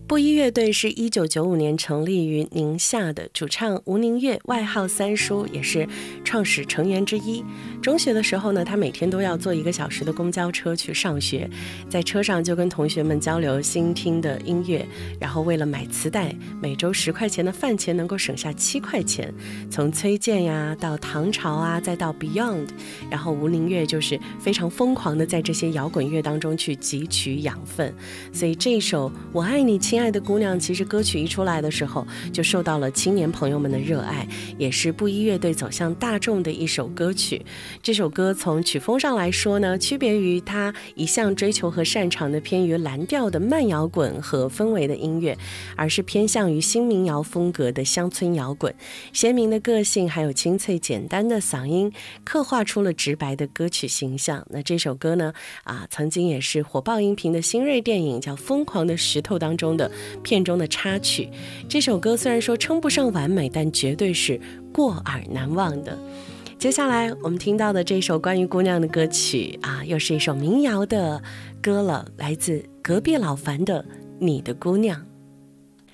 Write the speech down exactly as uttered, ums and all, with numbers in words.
布衣乐队是一九九五年成立于宁夏的，主唱吴宁月外号三叔，也是创始成员之一。中学的时候呢，他每天都要坐一个小时的公交车去上学，在车上就跟同学们交流新听的音乐，然后为了买磁带，每周十块钱的饭钱能够省下七块钱。从崔健呀到唐朝啊，再到 Beyond， 然后吴宁月就是非常疯狂的在这些摇滚乐当中去汲取养分。所以这首《我爱你亲爱的姑娘》，其实歌曲一出来的时候就受到了青年朋友们的热爱，也是布衣乐队走向大众的一首歌曲。这首歌从曲风上来说呢，区别于他一向追求和擅长的偏于蓝调的慢摇滚和氛围的音乐，而是偏向于新民谣风格的乡村摇滚。鲜明的个性还有清脆简单的嗓音，刻画出了直白的歌曲形象。那这首歌呢啊，曾经也是火爆荧屏的新锐电影叫《疯狂的石头》当中的片中的插曲。这首歌虽然说称不上完美，但绝对是过耳难忘的。接下来我们听到的这首关于姑娘的歌曲啊，又是一首民谣的歌了，来自隔壁老樊的《你的姑娘》。